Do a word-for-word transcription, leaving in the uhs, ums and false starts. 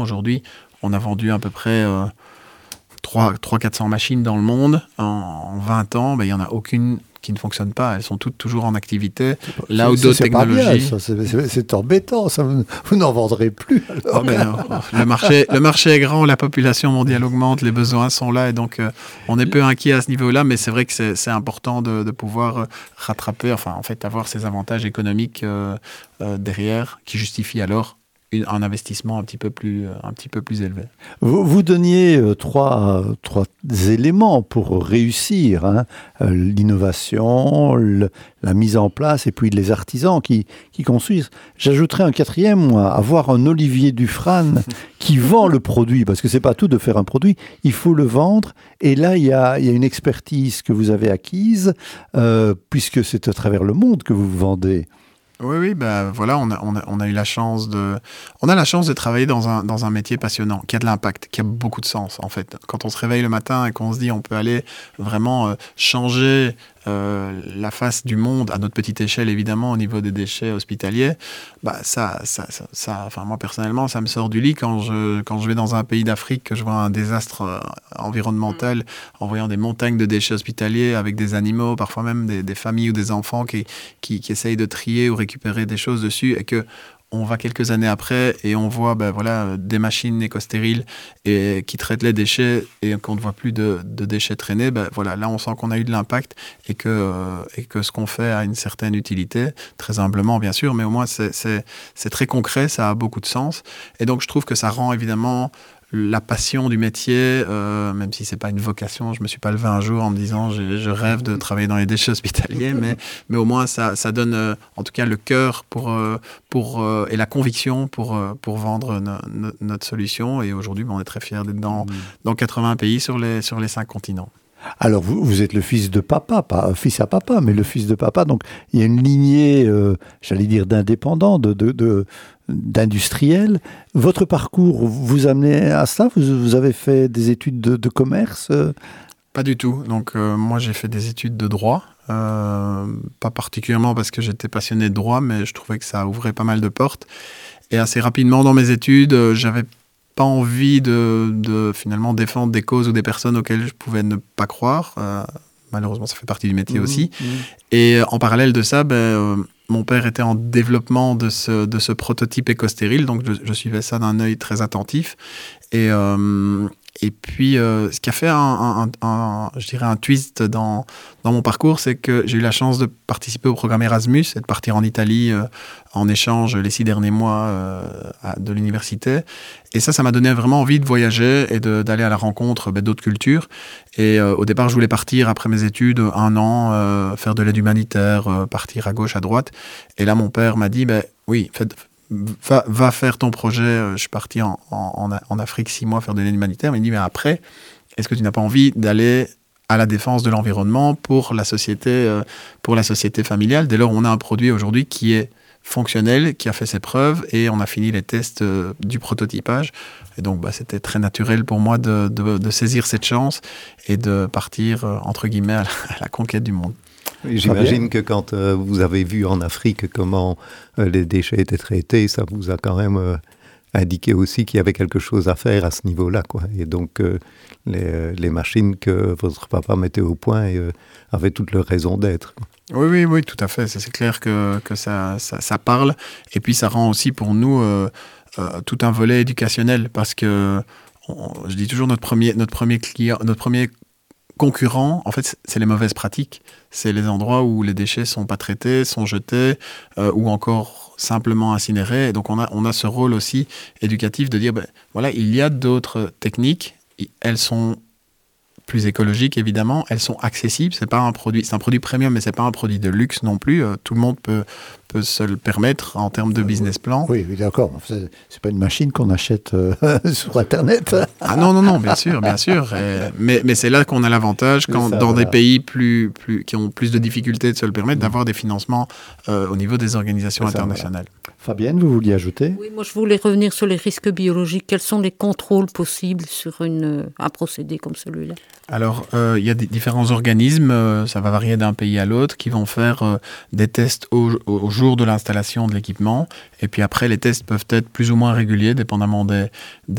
Aujourd'hui, on a vendu à peu près euh, trois cents à quatre cents machines dans le monde. En, en vingt ans, ben, il n'y en a aucune qui ne fonctionne pas. Elles sont toutes toujours en activité. Là c'est, où d'autres c'est technologies... Pas bien, ça. C'est, c'est, c'est embêtant, ça. Vous, vous n'en vendrez plus. Alors. Oh, ben, non. le, marché, le marché est grand, la population mondiale augmente, les besoins sont là, et donc euh, on est peu inquiet à ce niveau-là, mais c'est vrai que c'est, c'est important de, de pouvoir rattraper, enfin en fait avoir ces avantages économiques euh, euh, derrière, qui justifient alors Une, un investissement un petit peu plus, un petit peu plus élevé. Vous, vous donniez euh, trois, trois éléments pour réussir, hein, euh, l'innovation, le, la mise en place et puis les artisans qui, qui construisent. J'ajouterais un quatrième, moi, avoir un Olivier Dufrane qui vend le produit, parce que c'est pas tout de faire un produit, il faut le vendre, et là il y a, il y a une expertise que vous avez acquise, euh, puisque c'est à travers le monde que vous vendez. Oui, oui, ben voilà, on a, on a, on a eu la chance de, on a la chance de travailler dans un, dans un métier passionnant, qui a de l'impact, qui a beaucoup de sens, en fait. Quand on se réveille le matin et qu'on se dit on peut aller vraiment euh, changer euh, la face du monde à notre petite échelle, évidemment, au niveau des déchets hospitaliers, bah ça, ça, ça, ça, enfin moi personnellement, ça me sort du lit quand je, quand je vais dans un pays d'Afrique, que je vois un désastre euh, environnemental, en voyant des montagnes de déchets hospitaliers avec des animaux, parfois même des, des familles ou des enfants qui, qui, qui essayent de trier ou récupérer des choses dessus, et que on va quelques années après et on voit ben voilà, des machines éco-stériles et, qui traitent les déchets et qu'on ne voit plus de, de déchets traîner. Ben voilà, là, on sent qu'on a eu de l'impact et que, euh, et que ce qu'on fait a une certaine utilité, très humblement bien sûr, mais au moins c'est, c'est, c'est très concret, ça a beaucoup de sens. Et donc je trouve que ça rend évidemment la passion du métier, euh, même si c'est pas une vocation, je me suis pas levé un jour en me disant je, je rêve de travailler dans les déchets hospitaliers, mais, mais au moins ça, ça donne euh, en tout cas le cœur pour, euh, pour, euh, et la conviction pour, euh, pour vendre no, no, notre solution. Et aujourd'hui, ben, on est très fiers d'être dans, dans quatre-vingts pays sur les, sur les cinq continents. Alors, vous, vous êtes le fils de papa, pas fils à papa, mais le fils de papa. Donc, il y a une lignée, euh, j'allais dire, d'indépendants, de, de, de, d'industriels. Votre parcours vous amenez à ça? vous, vous avez fait des études de, de commerce? Pas du tout. Donc, euh, moi, j'ai fait des études de droit. Euh, pas particulièrement parce que j'étais passionné de droit, mais je trouvais que ça ouvrait pas mal de portes. Et assez rapidement, dans mes études, euh, j'avais pas envie de, de finalement défendre des causes ou des personnes auxquelles je pouvais ne pas croire. Euh, malheureusement, ça fait partie du métier mmh, aussi. Mmh. Et euh, en parallèle de ça, ben, euh, mon père était en développement de ce, de ce prototype éco-stérile, donc je, je suivais ça d'un œil très attentif. Et, euh, et puis, euh, ce qui a fait un, un, un, un, je dirais un twist dans, dans mon parcours, c'est que j'ai eu la chance de participer au programme Erasmus et de partir en Italie euh, en échange les six derniers mois euh, à, de l'université. Et ça, ça m'a donné vraiment envie de voyager et de, d'aller à la rencontre ben, d'autres cultures. Et euh, au départ, je voulais partir après mes études, un an, euh, faire de l'aide humanitaire, euh, partir à gauche, à droite. Et là, mon père m'a dit, ben, oui, faites... Va, va faire ton projet. Je suis parti en, en, en Afrique six mois faire de l'aide humanitaire. Mais il me dit, mais après, est-ce que tu n'as pas envie d'aller à la défense de l'environnement pour la société, euh, pour la société familiale? Dès lors, on a un produit aujourd'hui qui est fonctionnel, qui a fait ses preuves, et on a fini les tests euh, du prototypage. Et donc, bah, c'était très naturel pour moi de, de, de saisir cette chance et de partir, euh, entre guillemets, à la, à la conquête du monde. Oui, j'imagine que quand euh, vous avez vu en Afrique comment euh, les déchets étaient traités, ça vous a quand même euh, indiqué aussi qu'il y avait quelque chose à faire à ce niveau-là, quoi. Et donc, euh, les, les machines que votre papa mettait au point euh, avaient toute leur raison d'être, quoi. Oui, oui, oui, tout à fait. C'est, c'est clair que, que ça, ça, ça parle. Et puis, ça rend aussi pour nous euh, euh, tout un volet éducationnel, parce que, on, je dis toujours, notre premier, notre premier client, notre premier concurrents, en fait, c'est les mauvaises pratiques. C'est les endroits où les déchets sont pas traités, sont jetés, euh, ou encore simplement incinérés. Et donc, on a, on a ce rôle aussi éducatif de dire, ben, voilà, il y a d'autres techniques. Elles sont plus écologiques, évidemment. Elles sont accessibles. C'est pas un produit, c'est un produit premium, mais c'est pas un produit de luxe non plus. Euh, tout le monde peut, peut se le permettre en termes de business plan. Oui, oui, d'accord. C'est, c'est pas une machine qu'on achète euh, sur Internet. Ah non, non, non, bien sûr, bien sûr. Et, mais, mais c'est là qu'on a l'avantage, quand, ça, dans voilà. des pays plus, plus, qui ont plus de difficultés de se le permettre, mmh. d'avoir des financements euh, au niveau des organisations c'est internationales. Ça, voilà. Fabienne, vous vouliez ajouter ? Oui, moi je voulais revenir sur les risques biologiques. Quels sont les contrôles possibles sur une, un procédé comme celui-là ? Alors, euh, il y a des différents organismes, euh, ça va varier d'un pays à l'autre, qui vont faire euh, des tests au, au jour de l'installation de l'équipement. Et puis après, les tests peuvent être plus ou moins réguliers, dépendamment des,